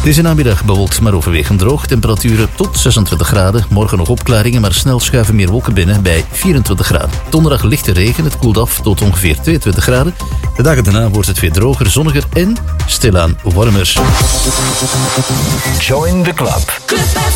Deze namiddag bewolkt maar overwegend droog. Temperaturen tot 26 graden. Morgen nog opklaringen, maar snel schuiven meer wolken binnen bij 24 graden. Donderdag lichte regen. Het koelt af tot ongeveer 22 graden. De dagen daarna wordt het weer droger, zonniger en stilaan warmer. Join the club.